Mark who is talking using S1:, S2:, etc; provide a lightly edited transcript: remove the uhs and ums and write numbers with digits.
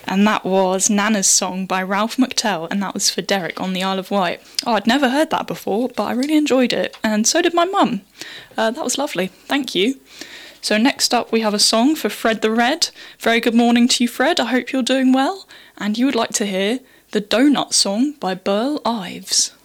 S1: And that was Nana's Song by Ralph McTell, and that was for Derek on the Isle of Wight. Oh, I'd never heard that before, but I really enjoyed it, and so did my mum. That was lovely, thank you. So next up we have a song for Fred the Red. Very good morning to you, Fred, I hope you're doing well, and you would like to hear The Donut Song by Burl Ives.